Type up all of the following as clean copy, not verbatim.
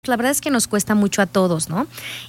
La verdad es que nos cuesta mucho a todos, ¿no?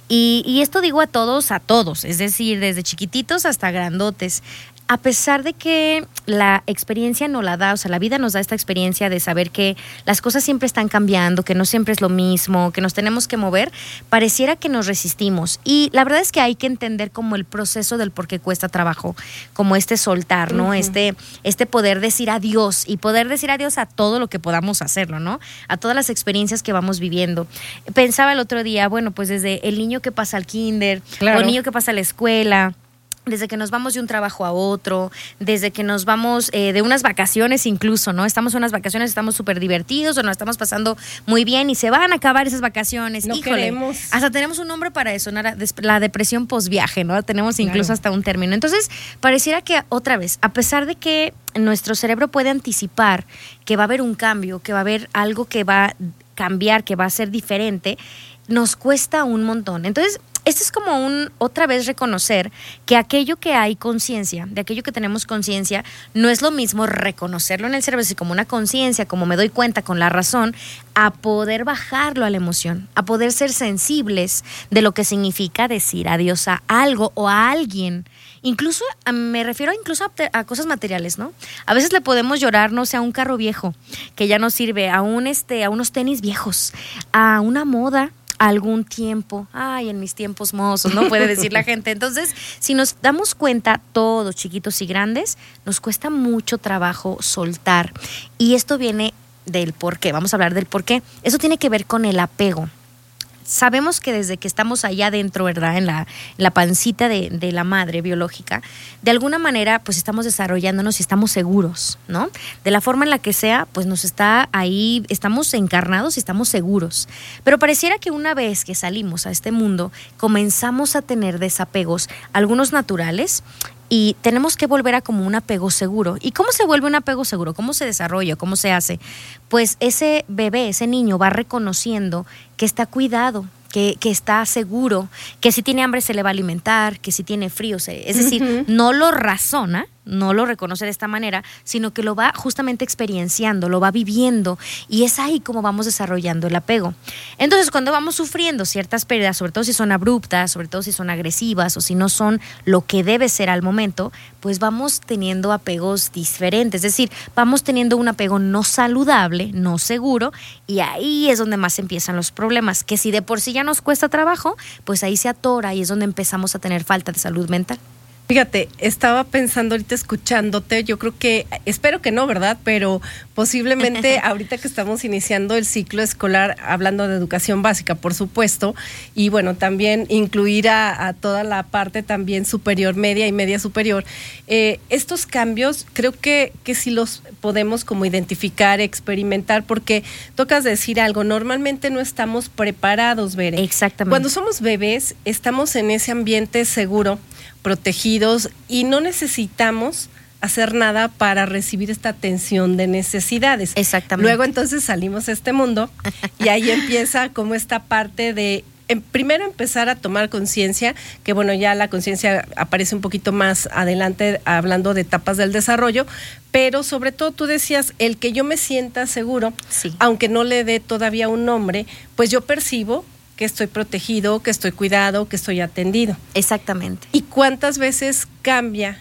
Y esto digo a todos, es decir, desde chiquititos hasta grandotes. A pesar de que la experiencia nos la da, o sea, la vida nos da esta experiencia de saber que las cosas siempre están cambiando, que no siempre es lo mismo, que nos tenemos que mover, pareciera que nos resistimos. Y la verdad es que hay que entender como el proceso del por qué cuesta trabajo, como soltar, ¿no? Este poder decir adiós y poder decir adiós a todo lo que podamos hacerlo, ¿no? A todas las experiencias que vamos viviendo. Pensaba el otro día, bueno, pues desde el niño que pasa al kinder, claro, o el niño que pasa a la escuela, desde que nos vamos de un trabajo a otro, desde que nos vamos de unas vacaciones incluso, ¿no? Estamos en unas vacaciones, estamos súper divertidos o nos estamos pasando muy bien y se van a acabar esas vacaciones. No Híjole, queremos. hasta tenemos un nombre para eso, ¿no? La depresión posviaje, ¿no? Tenemos incluso Claro. hasta un término. Entonces, pareciera que otra vez, a pesar de que nuestro cerebro puede anticipar que va a haber un cambio, que va a haber algo que va a cambiar, que va a ser diferente, nos cuesta un montón. Entonces, esto es como otra vez reconocer que aquello que hay conciencia, de aquello que tenemos conciencia, no es lo mismo reconocerlo en el cerebro, así como una conciencia, como me doy cuenta con la razón, a poder bajarlo a la emoción, a poder ser sensibles de lo que significa decir adiós a algo o a alguien. Incluso, me refiero incluso a cosas materiales, ¿no? A veces le podemos llorar, no sé, a un carro viejo que ya no sirve, a unos tenis viejos, a una moda, algún tiempo, en mis tiempos mozos, ¿no? Puede decir la gente. Entonces, si nos damos cuenta, todos, chiquitos y grandes, nos cuesta mucho trabajo soltar. Y esto viene del por qué. Vamos a hablar del por qué. Eso tiene que ver con el apego. Sabemos que desde que estamos allá adentro, ¿verdad? En la pancita de la madre biológica, de alguna manera pues estamos desarrollándonos y estamos seguros, ¿no? De la forma en la que sea, pues nos está ahí, estamos encarnados y estamos seguros. Pero pareciera que una vez que salimos a este mundo, comenzamos a tener desapegos, algunos naturales, y tenemos que volver a como un apego seguro. ¿Y cómo se vuelve un apego seguro? ¿Cómo se desarrolla? ¿Cómo se hace? Pues ese bebé, ese niño va reconociendo que está cuidado, que está seguro, que si tiene hambre se le va a alimentar, que si tiene frío, es decir, no lo razona, no lo reconoce de esta manera, sino que lo va justamente experienciando, lo va viviendo, y es ahí como vamos desarrollando el apego. Entonces, cuando vamos sufriendo ciertas pérdidas, sobre todo si son abruptas, sobre todo si son agresivas o si no son lo que debe ser al momento, pues vamos teniendo apegos diferentes, es decir, vamos teniendo un apego no saludable, no seguro, y ahí es donde más empiezan los problemas, que si de por sí ya nos cuesta trabajo, pues ahí se atora y es donde empezamos a tener falta de salud mental. Fíjate, estaba pensando ahorita escuchándote, yo creo que, espero que no, ¿verdad? Pero posiblemente ahorita que estamos iniciando el ciclo escolar, hablando de educación básica, por supuesto, y bueno, también incluir a toda la parte también superior, media y media superior, estos cambios creo que sí los podemos como identificar, experimentar, porque tocas decir algo, normalmente no estamos preparados, Bere. Exactamente. Cuando somos bebés, estamos en ese ambiente seguro, protegidos, y no necesitamos hacer nada para recibir esta atención de necesidades. Exactamente. Luego entonces salimos a este mundo y ahí empieza como esta parte de primero empezar a tomar conciencia, que bueno, ya la conciencia aparece un poquito más adelante hablando de etapas del desarrollo, pero sobre todo tú decías, el que yo me sienta seguro, sí, aunque no le dé todavía un nombre, pues yo percibo que estoy protegido, que estoy cuidado, que estoy atendido. Exactamente. ¿Y cuántas veces cambia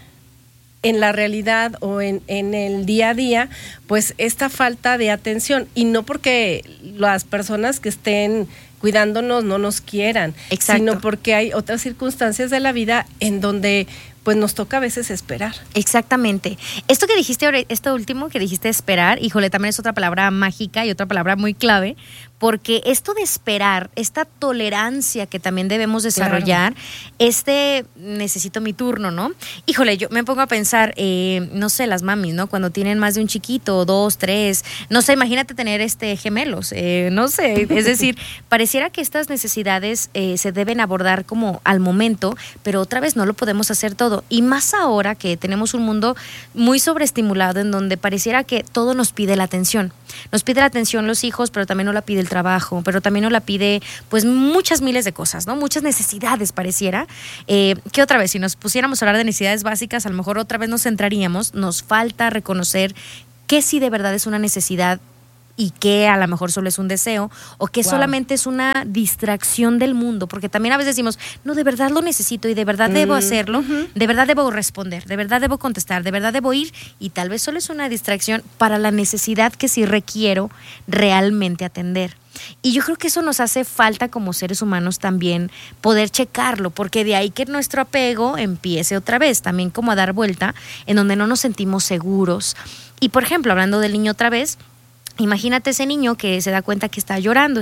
en la realidad o en el día a día, pues esta falta de atención? Y no porque las personas que estén cuidándonos no nos quieran, exacto, sino porque hay otras circunstancias de la vida en donde pues nos toca a veces esperar. Exactamente. Esto que dijiste, esto último que dijiste, esperar, híjole, también es otra palabra mágica y otra palabra muy clave, porque esto de esperar, esta tolerancia que también debemos desarrollar, claro, necesito mi turno, ¿no? Híjole, yo me pongo a pensar, no sé, las mamis, ¿no? Cuando tienen más de un chiquito, 2, 3, no sé, imagínate tener gemelos, no sé, es decir, pareciera que estas necesidades se deben abordar como al momento, pero otra vez no lo podemos hacer todo, y más ahora que tenemos un mundo muy sobreestimulado en donde pareciera que todo nos pide la atención. Nos pide la atención los hijos, pero también nos la pide el trabajo, pero también nos la pide pues muchas miles de cosas, ¿no? Muchas necesidades pareciera, que otra vez si nos pusiéramos a hablar de necesidades básicas, a lo mejor otra vez nos centraríamos, nos falta reconocer que sí de verdad es una necesidad y que a lo mejor solo es un deseo o que solamente es una distracción del mundo, porque también a veces decimos, no, de verdad lo necesito y de verdad debo hacerlo, de verdad debo responder, de verdad debo contestar, de verdad debo ir, y tal vez solo es una distracción para la necesidad que sí requiero realmente atender. Y yo creo que eso nos hace falta como seres humanos también poder checarlo, porque de ahí que nuestro apego empiece otra vez, también como a dar vuelta, en donde no nos sentimos seguros. Y por ejemplo, hablando del niño otra vez, imagínate ese niño que se da cuenta que está llorando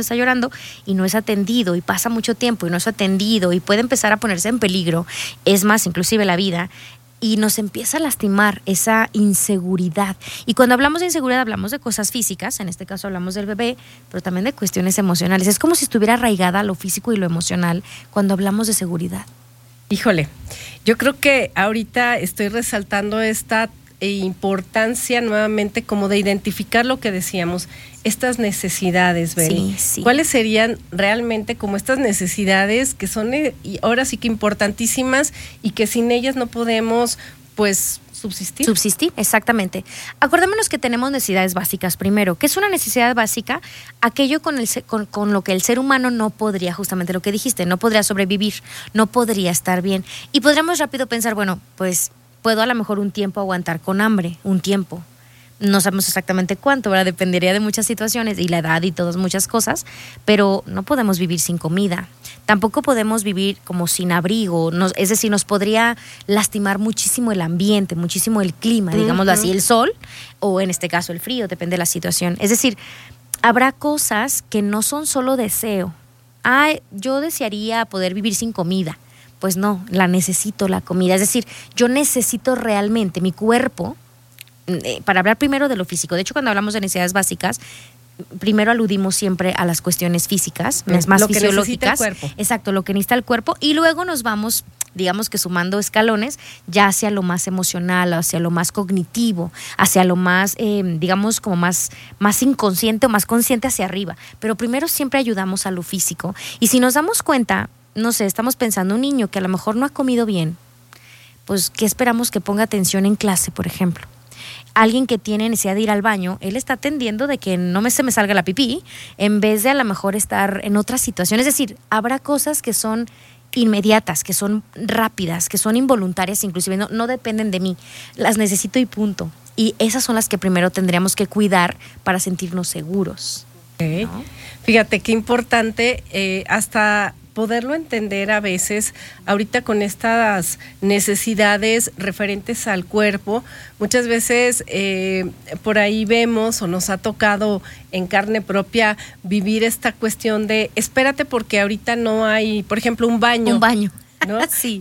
y no es atendido, y pasa mucho tiempo y no es atendido y puede empezar a ponerse en peligro, es más, inclusive la vida, y nos empieza a lastimar esa inseguridad. Y cuando hablamos de inseguridad hablamos de cosas físicas, en este caso hablamos del bebé, pero también de cuestiones emocionales. Es como si estuviera arraigada lo físico y lo emocional cuando hablamos de seguridad. Híjole, yo creo que ahorita estoy resaltando esta importancia nuevamente como de identificar lo que decíamos, estas necesidades, Beri. Sí. ¿Cuáles serían realmente como estas necesidades que son ahora sí que importantísimas y que sin ellas no podemos, pues, subsistir? Subsistir, exactamente. Acordémonos que tenemos necesidades básicas primero. ¿Qué es una necesidad básica? Aquello con lo que el ser humano no podría, justamente lo que dijiste, no podría sobrevivir, no podría estar bien. Y podríamos rápido pensar, bueno, pues puedo a lo mejor un tiempo aguantar con hambre, un tiempo. No sabemos exactamente cuánto, ¿verdad? Dependería de muchas situaciones y la edad y todas muchas cosas, pero no podemos vivir sin comida. Tampoco podemos vivir como sin abrigo, es decir, nos podría lastimar muchísimo el ambiente, muchísimo el clima, digámoslo así, el sol o en este caso el frío, depende de la situación. Es decir, habrá cosas que no son solo deseo. Yo desearía poder vivir sin comida. Pues no, la necesito, la comida. Es decir, yo necesito realmente mi cuerpo, para hablar primero de lo físico. De hecho, cuando hablamos de necesidades básicas, primero aludimos siempre a las cuestiones físicas, más lo que fisiológicas. necesita el cuerpo. Exacto, lo que necesita el cuerpo. Y luego nos vamos, digamos que sumando escalones, ya hacia lo más emocional, hacia lo más cognitivo, hacia lo más, digamos, como más inconsciente o más consciente hacia arriba. Pero primero siempre ayudamos a lo físico. Y si nos damos cuenta, no sé, estamos pensando un niño que a lo mejor no ha comido bien, pues ¿qué esperamos que ponga atención en clase, por ejemplo? Alguien que tiene necesidad de ir al baño, él está atendiendo de que se me salga la pipí, en vez de a lo mejor estar en otra situación. Es decir, habrá cosas que son inmediatas, que son rápidas, que son involuntarias, inclusive no dependen de mí, las necesito y punto. Y esas son las que primero tendríamos que cuidar para sentirnos seguros. Okay. ¿No? Fíjate qué importante, hasta poderlo entender a veces, ahorita con estas necesidades referentes al cuerpo, muchas veces por ahí vemos o nos ha tocado en carne propia vivir esta cuestión de espérate porque ahorita no hay, por ejemplo, un baño. Un baño. ¿No? Sí.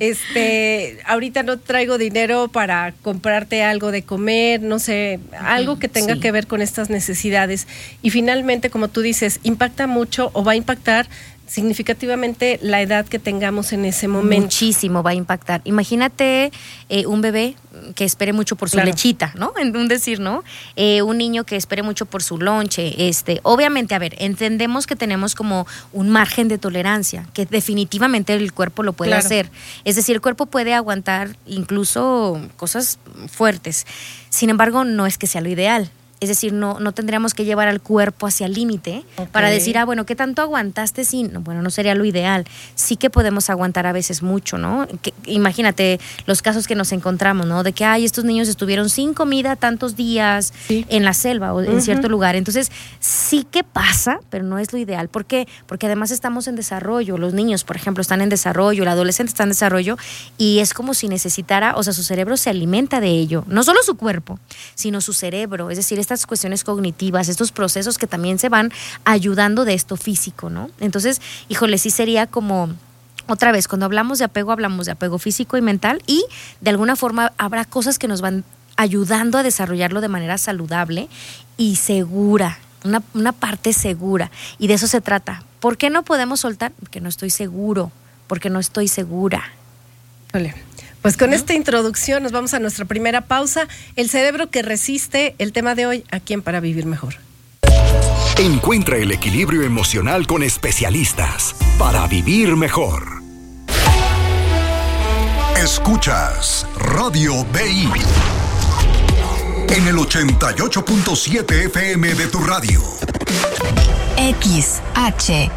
Ahorita no traigo dinero para comprarte algo de comer, no sé, algo que tenga que ver con estas necesidades. Y finalmente, como tú dices, impacta mucho o va a impactar significativamente la edad que tengamos en ese momento. Muchísimo va a impactar. Imagínate un bebé que espere mucho por su lechita, ¿no? Un decir, ¿no? Un niño que espere mucho por su lonche. Obviamente, a ver, entendemos que tenemos como un margen de tolerancia, que definitivamente el cuerpo lo puede hacer. Es decir, el cuerpo puede aguantar incluso cosas fuertes. Sin embargo, no es que sea lo ideal. Es decir, no tendríamos que llevar al cuerpo hacia el límite para decir, bueno, ¿qué tanto aguantaste? Sí, no sería lo ideal. Sí que podemos aguantar a veces mucho, ¿no? Imagínate los casos que nos encontramos, ¿no? De que, estos niños estuvieron sin comida tantos días en la selva o en cierto lugar. Entonces, sí que pasa, pero no es lo ideal. ¿Por qué? Porque además estamos en desarrollo. Los niños, por ejemplo, están en desarrollo, el adolescente está en desarrollo y es como si necesitara, o sea, su cerebro se alimenta de ello. No solo su cuerpo, sino su cerebro. Es decir, estas cuestiones cognitivas, estos procesos que también se van ayudando de esto físico, ¿no? Entonces, híjole, sí sería como, otra vez, cuando hablamos de apego físico y mental, y de alguna forma habrá cosas que nos van ayudando a desarrollarlo de manera saludable y segura, una parte segura, y de eso se trata. ¿Por qué no podemos soltar? Porque no estoy seguro, porque no estoy segura. Vale. Pues con esta introducción nos vamos a nuestra primera pausa. El cerebro que resiste, el tema de hoy, aquí en Para Vivir Mejor. Encuentra el equilibrio emocional con especialistas para vivir mejor. Escuchas Radio BI. en el 88.7 FM de tu radio. XHBI.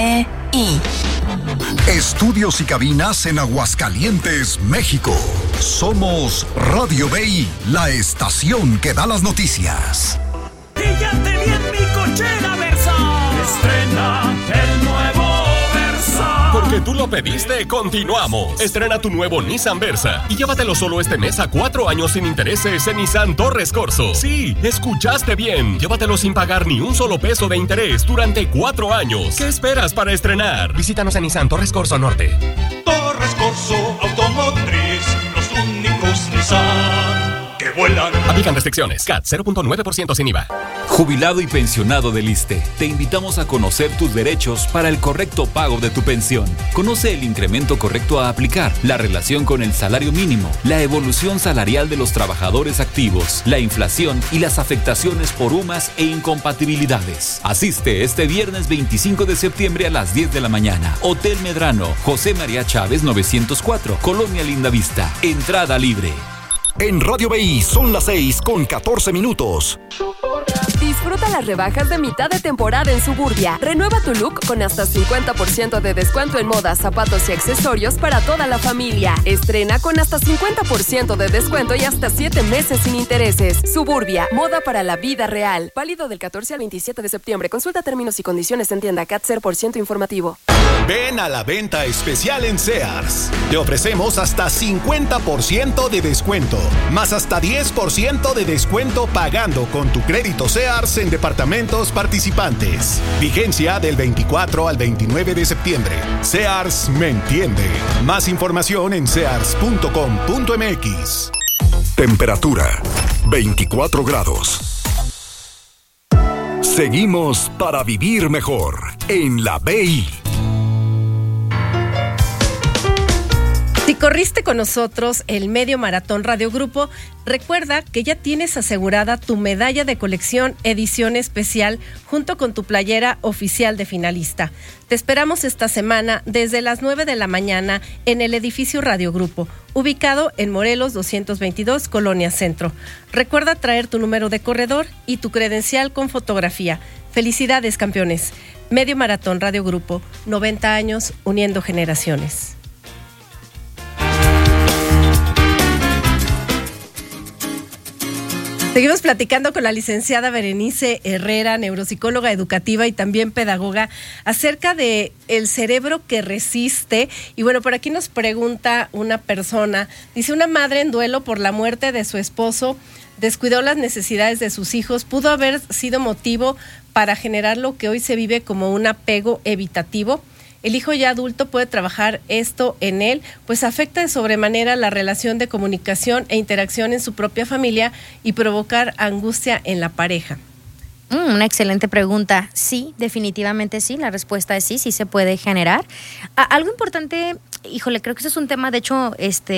Estudios y cabinas en Aguascalientes, México. Somos Radio BI, la estación que da las noticias. Y ya te vi en mi cochera Versa. Estrena el nuevo Versa. Porque tú lo pediste, continuamos. Estrena tu nuevo Nissan Versa y llévatelo solo este mes a 4 años sin intereses en Nissan Torres Corzo. Sí, escuchaste bien. Llévatelo sin pagar ni un solo peso de interés durante 4 años. ¿Qué esperas para estrenar? Visítanos en Nissan Torres Corzo Norte. Torres Corzo Automotriz, los únicos Nissan que vuelan. Aplican restricciones. CAT 0.9% sin IVA. Jubilado y pensionado del ISSSTE, te invitamos a conocer tus derechos para el correcto pago de tu pensión. Conoce el incremento correcto a aplicar, la relación con el salario mínimo, la evolución salarial de los trabajadores activos, la inflación y las afectaciones por UMAS e incompatibilidades. Asiste este viernes 25 de septiembre a las 10 de la mañana. Hotel Medrano, José María Chávez 904, Colonia Lindavista. Entrada libre. En Radio BI son las 6:14. Disfruta las rebajas de mitad de temporada en Suburbia. Renueva tu look con hasta 50% de descuento en moda, zapatos y accesorios para toda la familia. Estrena con hasta 50% de descuento y hasta 7 meses sin intereses. Suburbia, moda para la vida real. Válido del 14 al 27 de septiembre. Consulta términos y condiciones en tienda. CAT 0% informativo. Ven a la venta especial en Sears. Te ofrecemos hasta 50% de descuento, más hasta 10% de descuento pagando con tu crédito Sears en departamentos participantes. Vigencia del 24 al 29 de septiembre. Sears me entiende. Más información en sears.com.mx. Temperatura 24 grados. Seguimos para vivir mejor en la BI. Si corriste con nosotros el Medio Maratón Radio Grupo, recuerda que ya tienes asegurada tu medalla de colección edición especial junto con tu playera oficial de finalista. Te esperamos esta semana desde las 9 de la mañana en el edificio Radio Grupo, ubicado en Morelos 222, Colonia Centro. Recuerda traer tu número de corredor y tu credencial con fotografía. Felicidades, campeones. Medio Maratón Radio Grupo, 90 años uniendo generaciones. Seguimos platicando con la licenciada Berenice Herrera, neuropsicóloga educativa y también pedagoga, acerca de el cerebro que resiste. Y bueno, por aquí nos pregunta una persona, dice: una madre en duelo por la muerte de su esposo descuidó las necesidades de sus hijos. ¿Pudo haber sido motivo para generar lo que hoy se vive como un apego evitativo? El hijo ya adulto puede trabajar esto en él, pues afecta de sobremanera la relación de comunicación e interacción en su propia familia y provocar angustia en la pareja. Una excelente pregunta. Sí, definitivamente sí. La respuesta es sí, sí se puede generar. Algo importante, híjole, creo que eso es un tema, de hecho,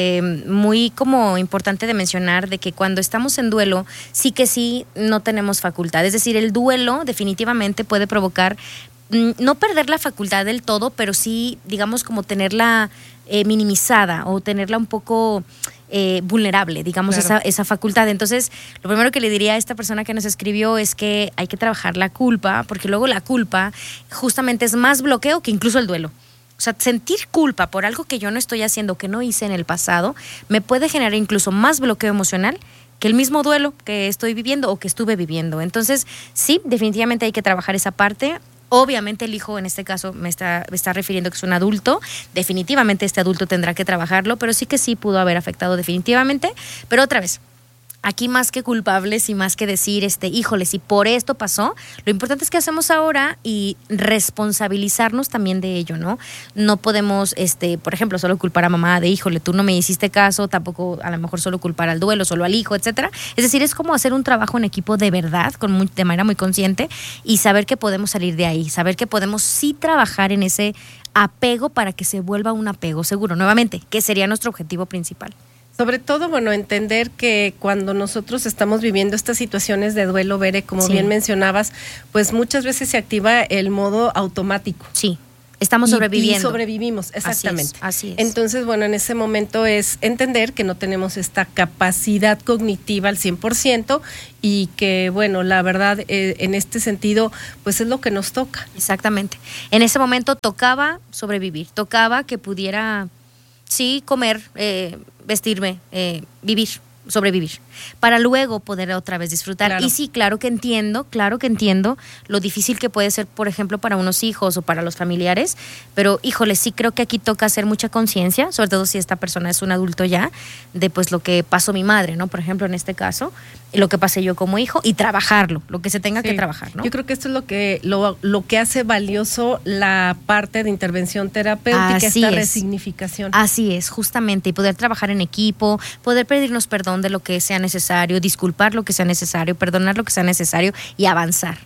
muy como importante de mencionar, de que cuando estamos en duelo, sí que sí no tenemos facultad. Es decir, el duelo definitivamente puede provocar no perder la facultad del todo, pero sí, digamos, como tenerla minimizada o tenerla un poco vulnerable, digamos, claro, esa facultad. Entonces, lo primero que le diría a esta persona que nos escribió es que hay que trabajar la culpa, porque luego la culpa justamente es más bloqueo que incluso el duelo. O sea, sentir culpa por algo que yo no estoy haciendo, que no hice en el pasado, me puede generar incluso más bloqueo emocional que el mismo duelo que estoy viviendo o que estuve viviendo. Entonces, sí, definitivamente hay que trabajar esa parte. Obviamente el hijo en este caso me está refiriendo que es un adulto, definitivamente este adulto tendrá que trabajarlo, pero sí que sí pudo haber afectado definitivamente. Pero otra vez, aquí más que culpables y más que decir, híjole, si por esto pasó, lo importante es que hacemos ahora y responsabilizarnos también de ello, ¿no? No podemos, por ejemplo, solo culpar a mamá de, híjole, tú no me hiciste caso, tampoco a lo mejor solo culpar al duelo, solo al hijo, etcétera. Es decir, es como hacer un trabajo en equipo de verdad, de manera muy consciente, y saber que podemos salir de ahí, saber que podemos sí trabajar en ese apego para que se vuelva un apego seguro, nuevamente, que sería nuestro objetivo principal. Sobre todo, bueno, entender que cuando nosotros estamos viviendo estas situaciones de duelo, Bere, como bien mencionabas, pues muchas veces se activa el modo automático. Sí. Estamos sobreviviendo. Y sobrevivimos, exactamente. Así es. Entonces, bueno, en ese momento es entender que no tenemos esta capacidad cognitiva al 100% y que, bueno, la verdad, en este sentido, pues es lo que nos toca. Exactamente. En ese momento tocaba sobrevivir, tocaba que pudiera, sí, comer, vestirme, vivir, sobrevivir, para luego poder otra vez disfrutar. Claro. Y sí, claro que entiendo lo difícil que puede ser, por ejemplo, para unos hijos o para los familiares, pero híjole, sí creo que aquí toca hacer mucha conciencia, sobre todo si esta persona es un adulto ya, de pues lo que pasó mi madre, ¿no? Por ejemplo, en este caso, lo que pasé yo como hijo y trabajarlo, lo que se tenga que trabajar, ¿no? Yo creo que esto es lo que hace valioso la parte de intervención terapéutica, esta resignificación. Así es, justamente, y poder trabajar en equipo, poder pedirnos perdón de lo que sea necesario, disculpar lo que sea necesario, perdonar lo que sea necesario y avanzar,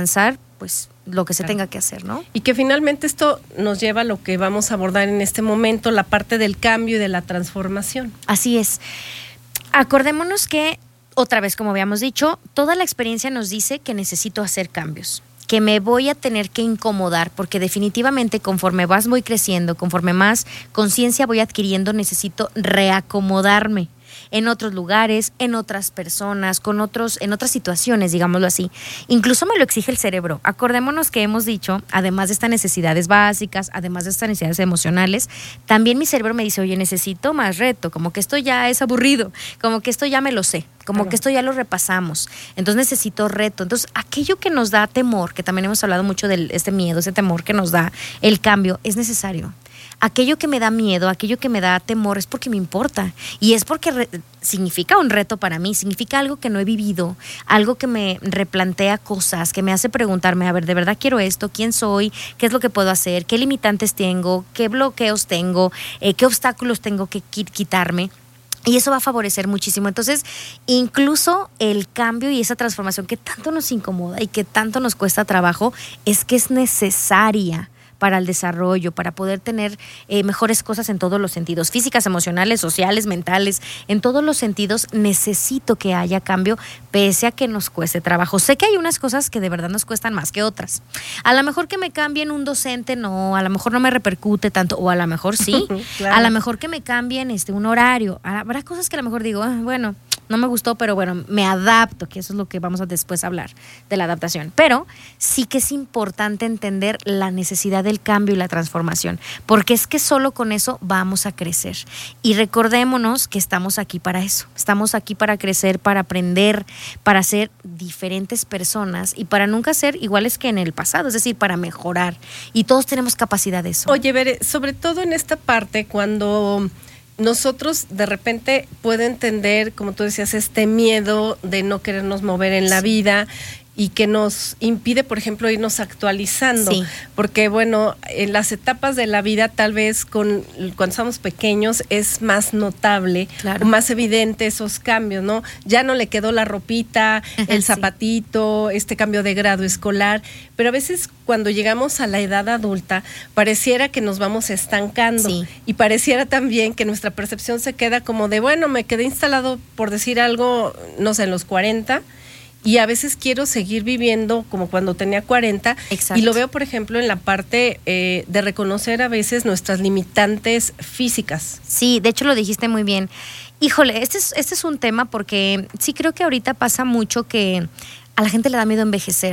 pues lo que se tenga que hacer, ¿no? Y que finalmente esto nos lleva a lo que vamos a abordar en este momento, la parte del cambio y de la transformación. Así es. Acordémonos que, otra vez, como habíamos dicho, toda la experiencia nos dice que necesito hacer cambios, que me voy a tener que incomodar, porque definitivamente conforme voy creciendo, conforme más conciencia voy adquiriendo, necesito reacomodarme en otros lugares, en otras personas, en otras situaciones, digámoslo así. Incluso me lo exige el cerebro. Acordémonos que hemos dicho, además de estas necesidades básicas, además de estas necesidades emocionales, también mi cerebro me dice, oye, necesito más reto, como que esto ya es aburrido, como que esto ya me lo sé, como que esto ya lo repasamos, entonces necesito reto. Entonces, aquello que nos da temor, que también hemos hablado mucho de este miedo, ese temor que nos da el cambio, es necesario. Aquello que me da miedo, aquello que me da temor es porque me importa y es porque significa un reto para mí, significa algo que no he vivido, algo que me replantea cosas, que me hace preguntarme, a ver, ¿de verdad quiero esto? ¿Quién soy? ¿Qué es lo que puedo hacer? ¿Qué limitantes tengo? ¿Qué bloqueos tengo? ¿Qué obstáculos tengo que quitarme? Y eso va a favorecer muchísimo. Entonces, incluso el cambio y esa transformación que tanto nos incomoda y que tanto nos cuesta trabajo, es que es necesaria para el desarrollo, para poder tener mejores cosas en todos los sentidos, físicas, emocionales, sociales, mentales, en todos los sentidos necesito que haya cambio, pese a que nos cueste trabajo. Sé que hay unas cosas que de verdad nos cuestan más que otras. A lo mejor que me cambien un docente, no, a lo mejor no me repercute tanto, o a lo mejor sí, claro. A lo mejor que me cambien un horario, habrá cosas que a lo mejor digo, bueno, no me gustó, pero bueno, me adapto, que eso es lo que vamos a después hablar, de la adaptación. Pero sí que es importante entender la necesidad del cambio y la transformación, porque es que solo con eso vamos a crecer. Y recordémonos que estamos aquí para eso, estamos aquí para crecer, para aprender, para ser diferentes personas y para nunca ser iguales que en el pasado, es decir, para mejorar. Y todos tenemos capacidad de eso. Oye, Bere, sobre todo en esta parte, cuando nosotros de repente puedo entender, como tú decías, este miedo de no querernos mover en la vida y que nos impide, por ejemplo, irnos actualizando. Sí. Porque, bueno, en las etapas de la vida, tal vez cuando somos pequeños, es más notable, claro, o más evidente esos cambios, ¿no? Ya no le quedó la ropita, el zapatito, este cambio de grado escolar, pero a veces cuando llegamos a la edad adulta, pareciera que nos vamos estancando, sí, y pareciera también que nuestra percepción se queda como de, bueno, me quedé instalado, por decir algo, no sé, en los 40, y a veces quiero seguir viviendo como cuando tenía 40. Exacto. Y lo veo, por ejemplo, en la parte de reconocer a veces nuestras limitantes físicas. Sí, de hecho lo dijiste muy bien. Híjole, este es un tema porque sí creo que ahorita pasa mucho que a la gente le da miedo envejecer.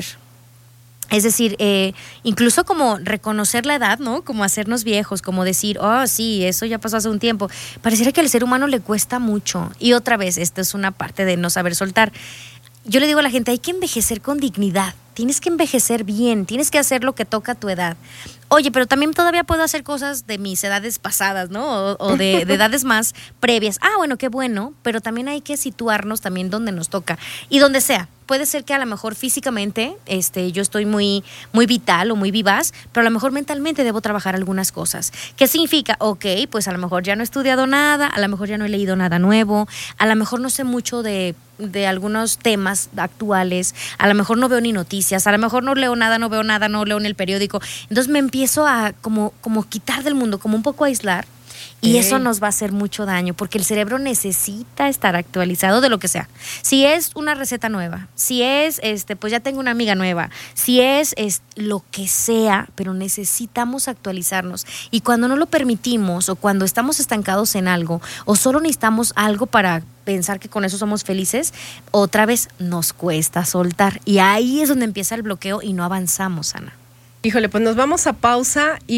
Es decir, incluso como reconocer la edad, ¿no? Como hacernos viejos, como decir, oh, sí, eso ya pasó hace un tiempo. Pareciera que al ser humano le cuesta mucho. Y otra vez, esta es una parte de no saber soltar. Yo le digo a la gente, hay que envejecer con dignidad, tienes que envejecer bien, tienes que hacer lo que toca a tu edad. Oye, pero también todavía puedo hacer cosas de mis edades pasadas, ¿no? O de edades más previas. Ah, bueno, qué bueno, pero también hay que situarnos también donde nos toca y donde sea. Puede ser que a lo mejor físicamente yo estoy muy, muy vital o muy vivaz, pero a lo mejor mentalmente debo trabajar algunas cosas. ¿Qué significa? Ok, pues a lo mejor ya no he estudiado nada, a lo mejor ya no he leído nada nuevo, a lo mejor no sé mucho de algunos temas actuales, a lo mejor no veo ni noticias, a lo mejor no leo nada, no leo en el periódico. Entonces me empiezo a como quitar del mundo, como un poco a aislar. Y eso nos va a hacer mucho daño, porque el cerebro necesita estar actualizado de lo que sea. Si es una receta nueva, si es, pues ya tengo una amiga nueva, si es lo que sea, pero necesitamos actualizarnos. Y cuando no lo permitimos, o cuando estamos estancados en algo, o solo necesitamos algo para pensar que con eso somos felices, otra vez nos cuesta soltar. Y ahí es donde empieza el bloqueo y no avanzamos, Ana. Híjole, pues nos vamos a pausa y